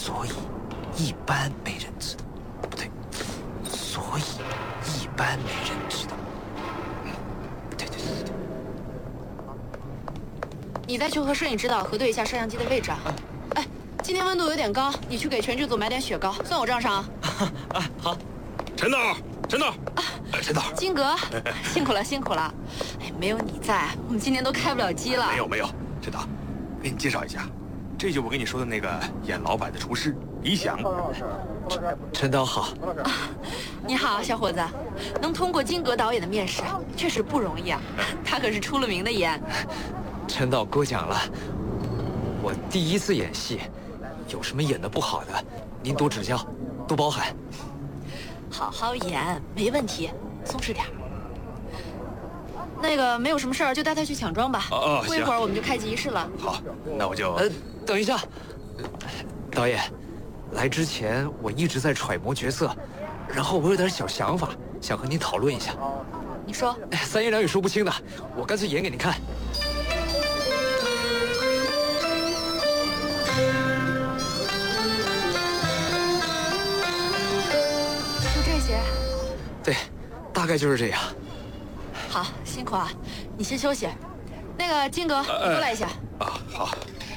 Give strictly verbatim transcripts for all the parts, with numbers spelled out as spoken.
所以一般没人知道，不对，所以一般没人知道。嗯，对对对对对。 你再去和摄影指导核对一下摄像机的位置啊。哎，今天温度有点高，你去给全剧组买点雪糕，算我账上啊。 啊，好。 陈导，陈导，啊，陈导， 金阁，辛苦了辛苦了。哎，没有你在，我们今天都开不了机了。 没有没有，陈导，给你介绍一下，这就我跟你说的那个演老板的厨师李想。 陈导好。 啊，你好，小伙子，能通过金阁导演的面试，确实不容易啊。他可是出了名的严。 陈导过奖了，我第一次演戏，有什么演得不好的，您多指教，多包涵。 好好演，没问题，松弛点。那个没有什么事儿，就带他去抢妆吧。 哦哦， 过一会儿我们就开机仪式了。 好，那我就…… 呃，等一下，导演，来之前我一直在揣摩角色，然后我有点小想法，想和您讨论一下。 你说。 三言两语说不清的，我干脆演给您看。对，大概就是这样。 好，辛苦啊，你先休息。那个金阁，你过来一下。 啊，好。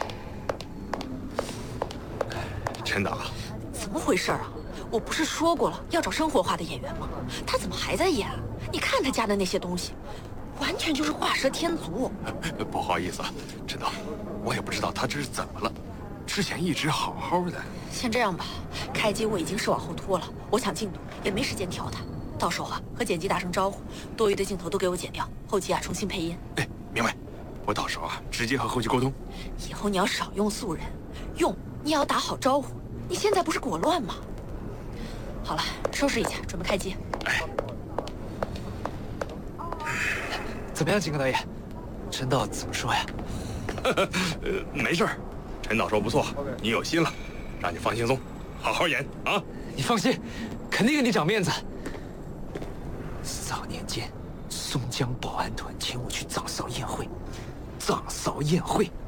陈导， 怎么回事啊？我不是说过了要找生活化的演员吗？他怎么还在演？你看他加的那些东西，完全就是画蛇添足。 不好意思啊，陈导，我也不知道他这是怎么了，之前一直好好的。 先这样吧，开机我已经是往后拖了，我抢进度也没时间调它。到时候啊，和剪辑打声招呼，多余的镜头都给我剪掉，后期啊重新配音。 哎，明白。我到时候啊，直接和后期沟通。 以后你要少用素人，用你也要打好招呼。你现在不是裹乱吗？好了，收拾一下，准备开机。 哎， 怎么样，金阁导演？陈导怎么说呀？ 呃，没事儿，陈导说不错，你有心了，让你放轻松，好好演啊。 你放心，肯定给你长面子。早年间，松江保安团请我去藏嫂宴会，藏嫂宴会。